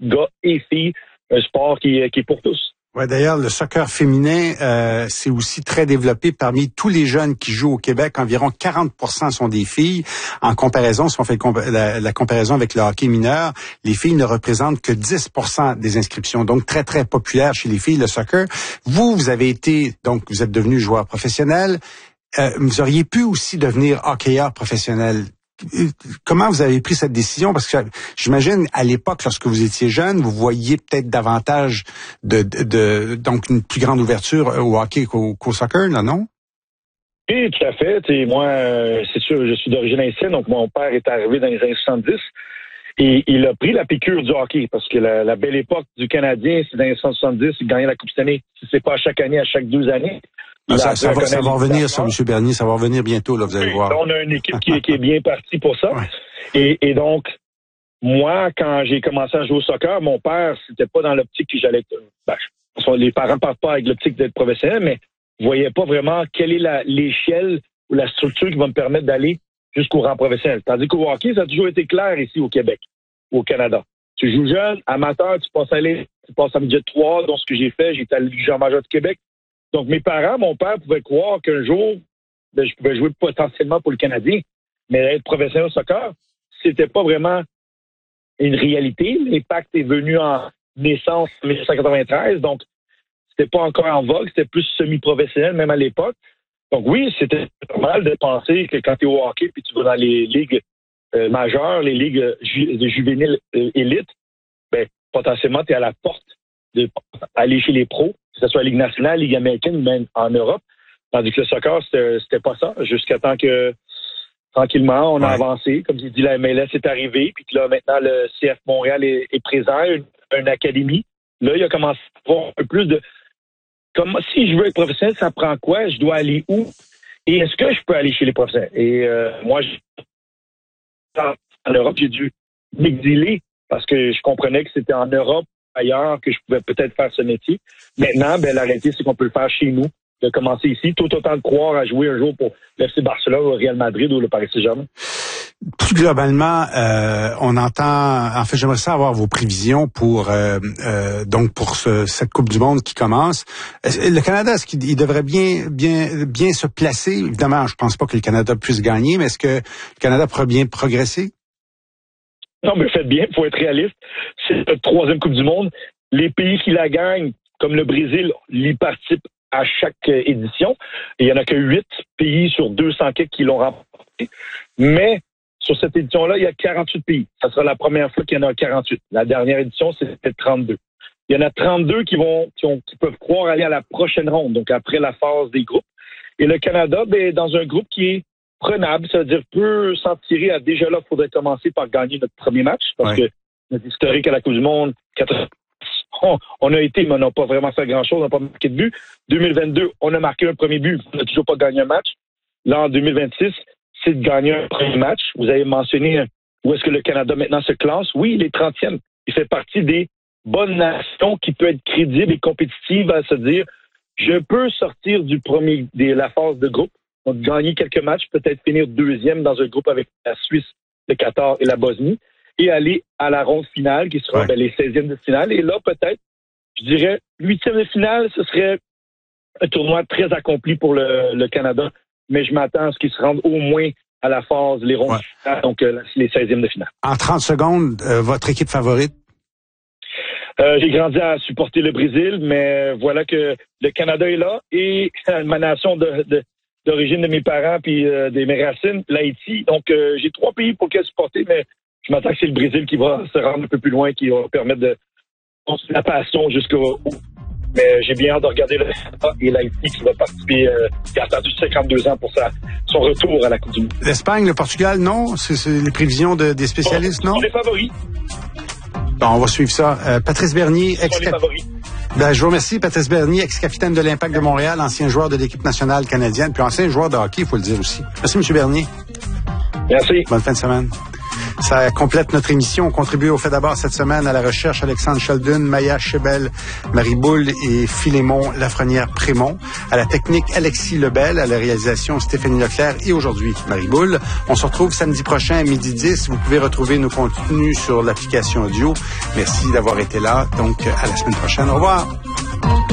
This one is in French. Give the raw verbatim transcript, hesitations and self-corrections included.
gars et filles, un sport qui, qui est pour tous. Ouais, d'ailleurs, le soccer féminin, euh, c'est aussi très développé parmi tous les jeunes qui jouent au Québec. Environ quarante pour cent sont des filles. En comparaison, si on fait la, la comparaison avec le hockey mineur, les filles ne représentent que dix pour cent des inscriptions. Donc, très, très populaire chez les filles, le soccer. Vous, vous avez été, donc, vous êtes devenu joueur professionnel. Euh, vous auriez pu aussi devenir hockeyeur professionnel. Comment vous avez pris cette décision? Parce que j'imagine, à l'époque, lorsque vous étiez jeune, vous voyiez peut-être davantage de, de, de donc une plus grande ouverture au hockey qu'au, qu'au soccer, là, non? Oui, tout à fait. Et moi, c'est sûr, je suis d'origine haïtienne, donc mon père est arrivé dans les années soixante-dix et il a pris la piqûre du hockey parce que la, la belle époque du Canadien, c'est dans les années soixante-dix, il gagnait la Coupe Stanley. Si c'est pas à chaque année, à chaque deux années. Ah, ça, ça, va, ça va revenir, ça, M. Bernier, ça va revenir bientôt, là, vous allez oui, voir. On a une équipe qui, qui est bien partie pour ça. Ouais. Et, et donc, moi, quand j'ai commencé à jouer au soccer, mon père, c'était pas dans l'optique que j'allais... Ben, les parents ne partent pas avec l'optique d'être professionnel, mais ne voyaient pas vraiment quelle est la, l'échelle ou la structure qui va me permettre d'aller jusqu'au rang professionnel. Tandis qu'au hockey, ça a toujours été clair ici au Québec, au Canada. Tu joues jeune, amateur, tu passes à l'aller, tu passes à midget trois, donc ce que j'ai fait, j'ai été à la Ligue majeur du Québec. Donc, mes parents, mon père pouvait croire qu'un jour, ben, je pouvais jouer potentiellement pour le Canadien, mais être professionnel au soccer, c'était pas vraiment une réalité. L'Impact est venu en naissance en dix-neuf cent quatre-vingt-treize, donc c'était pas encore en vogue, c'était plus semi-professionnel, même à l'époque. Donc oui, c'était normal de penser que quand tu es au hockey puis tu vas dans les ligues euh, majeures, les ligues ju- de juvéniles euh, élites, ben, potentiellement, tu es à la porte d'aller chez les pros, que ce soit la Ligue nationale, Ligue américaine ou même en Europe. Tandis que le soccer, c'était, c'était pas ça. Jusqu'à temps que, tranquillement, on a ouais. avancé. Comme j'ai dit, la M L S est arrivée. Puis que là, maintenant, le C F Montréal est, est présent, une, une académie. Là, il a commencé à avoir un peu plus de... Comme, si je veux être professionnel, ça prend quoi? Je dois aller où? Et est-ce que je peux aller chez les professionnels? Et euh, moi, je, en Europe, j'ai dû m'exiler parce que je comprenais que c'était en Europe, ailleurs, que je pouvais peut-être faire ce métier. Maintenant, ben, la réalité, c'est qu'on peut le faire chez nous, de commencer ici, tout autant de croire à jouer un jour pour le F C Barcelone, le Real Madrid ou le Paris Saint-Germain. Plus globalement, euh, on entend, en fait, j'aimerais ça avoir vos prévisions pour euh, euh, donc pour ce, cette Coupe du Monde qui commence. Le Canada, est-ce qu'il il devrait bien bien bien se placer? Évidemment, je pense pas que le Canada puisse gagner, mais est-ce que le Canada pourrait bien progresser? Non, mais faites bien, il faut être réaliste. C'est la troisième Coupe du Monde. Les pays qui la gagnent, comme le Brésil, y participent à chaque édition. Et il n'y en a que huit pays sur deux cents qui l'ont remporté. Mais sur cette édition-là, il y a quarante-huit pays. Ça sera la première fois qu'il y en a quarante-huit. La dernière édition, c'était trente-deux. Il y en a trente-deux qui vont, qui, ont, qui peuvent croire aller à la prochaine ronde, donc après la phase des groupes. Et le Canada, ben, dans un groupe qui est prenable, ça veut dire peut s'en tirer. À déjà là, il faudrait commencer par gagner notre premier match, parce ouais. que notre historique à la Coupe du Monde, on, on a été, mais on n'a pas vraiment fait grand-chose, on n'a pas marqué de but. deux mille vingt-deux, on a marqué un premier but, on n'a toujours pas gagné un match. Là, en deux mille vingt-six, c'est de gagner un premier match. Vous avez mentionné où est-ce que le Canada maintenant se classe. Oui, il est trentième. Il fait partie des bonnes nations qui peut être crédible et compétitive à se dire, je peux sortir du premier, de la phase de groupe, donc gagner quelques matchs, peut-être finir deuxième dans un groupe avec la Suisse, le Qatar et la Bosnie, et aller à la ronde finale, qui sera ouais. ben, les seizièmes de finale. Et là, peut-être, je dirais, huitième de finale, ce serait un tournoi très accompli pour le, le Canada, mais je m'attends à ce qu'ils se rendent au moins à la phase, les rondes ouais. finales, donc euh, les seizièmes de finale. En trente secondes, euh, votre équipe favorite? Euh, j'ai grandi à supporter le Brésil, mais voilà que le Canada est là et ma nation de, de, d'origine de mes parents puis euh, de mes racines, l'Haïti. Donc, euh, j'ai trois pays pour lesquels supporter, mais je m'attends que c'est le Brésil qui va se rendre un peu plus loin, qui va permettre de continuer la passion jusqu'au bout. Mais j'ai bien hâte de regarder le Canada et l'Haïti qui va participer, euh, qui a attendu cinquante-deux ans pour sa, son retour à la Coupe du Monde. L'Espagne, le Portugal, non? C'est, c'est les prévisions de, des spécialistes, bon, non? Ce sont les favoris. Bon, on va suivre ça. Euh, Patrice Bernier, ex ben, je vous remercie, Patrice Bernier, ex-capitaine de l'Impact de Montréal, ancien joueur de l'équipe nationale canadienne, puis ancien joueur de hockey, il faut le dire aussi. Merci, M. Bernier. Merci. Bonne fin de semaine. Ça complète notre émission. On contribue au fait d'abord cette semaine à la recherche Alexandre Sheldon, Maya Chebel, Marie Boule et Philémon Lafrenière-Prémont. À la technique, Alexis Lebel. À la réalisation, Stéphanie Leclerc et aujourd'hui, Marie Boule. On se retrouve samedi prochain à midi dix. Vous pouvez retrouver nos contenus sur l'application audio. Merci d'avoir été là. Donc, à la semaine prochaine. Au revoir.